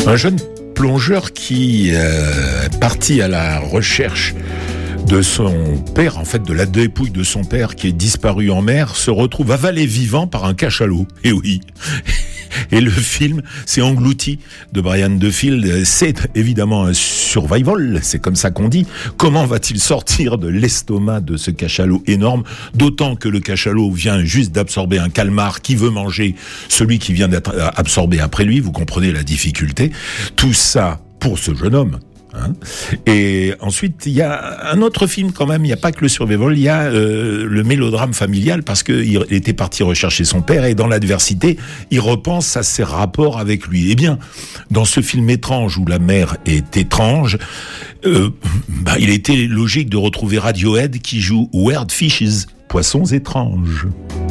Un jeune plongeur qui est parti à la recherche de son père, en fait de la dépouille de son père qui est disparu en mer, se retrouve avalé vivant par un cachalot. Et oui. Et le film, c'est Englouti de Brian De Field. C'est évidemment un survival, c'est comme ça qu'on dit. Comment va-t-il sortir de l'estomac de ce cachalot énorme? D'autant que le cachalot vient juste d'absorber un calmar qui veut manger celui qui vient d'être absorbé après lui. Vous comprenez la difficulté. Tout ça pour ce jeune homme. Hein. Et ensuite, il y a un autre film quand même, il n'y a pas que le survival, il y a le mélodrame familial, parce qu'il était parti rechercher son père et dans l'adversité, il repense à ses rapports avec lui. Eh bien, dans ce film étrange où la mère est étrange, il était logique de retrouver Radiohead qui joue Weird Fishes, poissons étranges.